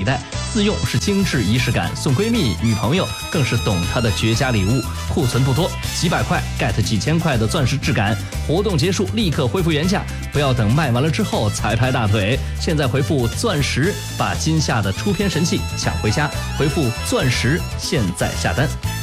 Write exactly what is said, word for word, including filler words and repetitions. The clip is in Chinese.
戴，自用是精致仪式感，送闺蜜、女朋友更是懂它的绝佳礼物。库存不多，几百块 get 几千块的钻石质感，活动结束立刻恢复原价，不要等卖完了之后才拍大腿。现在回复钻石，把今夏的出片神器抢回家，回复钻石，现在下单。